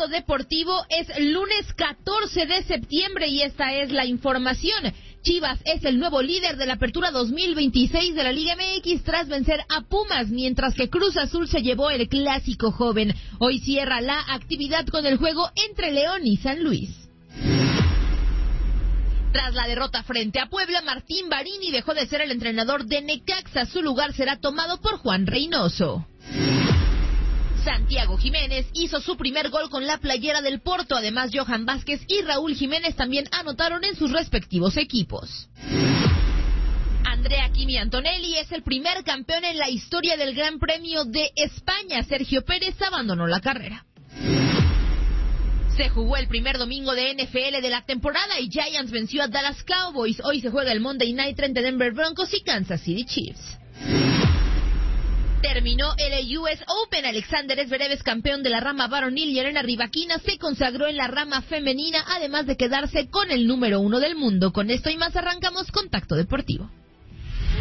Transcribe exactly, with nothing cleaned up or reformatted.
Contacto Deportivo es lunes catorce de septiembre y esta es la información. Chivas es el nuevo líder de la apertura dos mil veintiséis de la Liga M X tras vencer a Pumas, mientras que Cruz Azul se llevó el clásico joven. Hoy cierra la actividad con el juego entre León y San Luis. Tras la derrota frente a Puebla, Martín Barini dejó de ser el entrenador de Necaxa. Su lugar será tomado por Juan Reynoso. Santiago Jiménez hizo su primer gol con la playera del Porto. Además, Johan Vázquez y Raúl Jiménez también anotaron en sus respectivos equipos. Andrea Kimi Antonelli es el primer campeón en la historia del Gran Premio de España. Sergio Pérez abandonó la carrera. Se jugó el primer domingo de N F L de la temporada y Giants venció a Dallas Cowboys. Hoy se juega el Monday Night entre Denver Broncos y Kansas City Chiefs. Terminó el U S Open. Alexander Zverev es campeón de la rama varonil y Elena Rybakina se consagró en la rama femenina, además de quedarse con el número uno del mundo. Con esto y más arrancamos Contacto Deportivo.